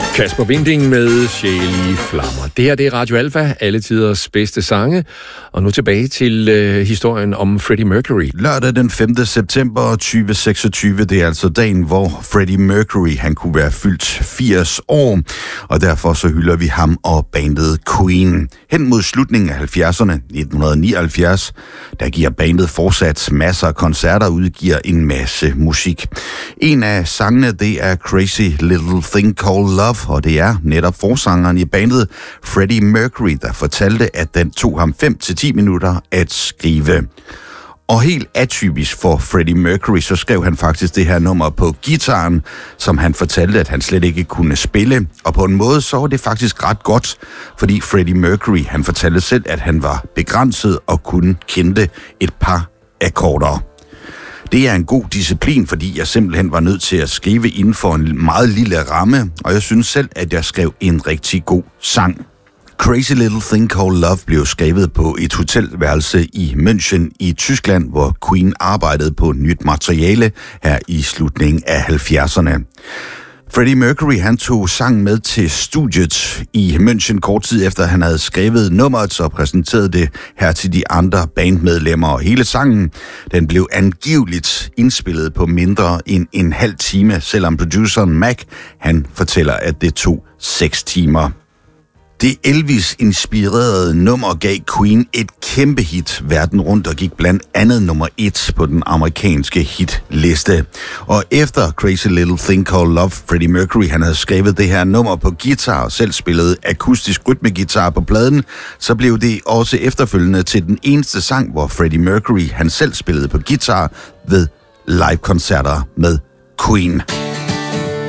Kasper Winding med Sjæl i flammer. Det her, det er Radio Alfa, alle tiders bedste sange. Og nu tilbage til historien om Freddie Mercury. Lørdag den 5. september 2026, det er altså dagen, hvor Freddie Mercury, han kunne være fyldt 80 år. Og derfor så hylder vi ham og bandet Queen. Hen mod slutningen af 70'erne, 1979, der giver bandet fortsat masser af koncerter og udgiver en masse musik. En af sangene, det er Crazy Little Thing Called Love, og det er netop forsangeren i bandet Freddie Mercury, der fortalte, at den tog ham 5-10 minutter at skrive. Og helt atypisk for Freddie Mercury, så skrev han faktisk det her nummer på guitaren, som han fortalte, at han slet ikke kunne spille. Og på en måde, så var det faktisk ret godt, fordi Freddie Mercury, han fortalte selv, at han var begrænset og kun kendte et par akkorder. Det er en god disciplin, fordi jeg simpelthen var nødt til at skrive inden for en meget lille ramme, og jeg synes selv, at jeg skrev en rigtig god sang. Crazy Little Thing Called Love blev skrevet på et hotelværelse i München i Tyskland, hvor Queen arbejdede på nyt materiale her i slutningen af 70'erne. Freddie Mercury, han tog sangen med til studiet i München kort tid efter, han havde skrevet nummeret og præsenteret det her til de andre bandmedlemmer. Og hele sangen, den blev angiveligt indspillet på mindre end en halv time, selvom produceren Mac, han fortæller, at det tog 6 timer. Det Elvis-inspirerede nummer gav Queen et kæmpe hit verden rundt og gik blandt andet nummer 1 på den amerikanske hitliste. Og efter Crazy Little Thing Called Love, Freddie Mercury, han havde skrevet det her nummer på guitar og selv spillede akustisk rytmeguitar på pladen, så blev det også efterfølgende til den eneste sang, hvor Freddie Mercury, han selv spillede på guitar ved live-koncerter med Queen.